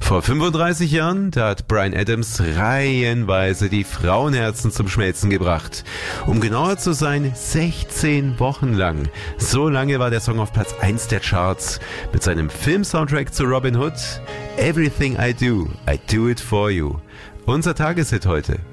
Vor 35 Jahren, da hat Bryan Adams reihenweise die Frauenherzen zum Schmelzen gebracht. Um genauer zu sein, 16 Wochen lang. So lange war der Song auf Platz 1 der Charts. Mit seinem Film-Soundtrack zu Robin Hood, Everything I Do It For You. Unser Tageshit heute.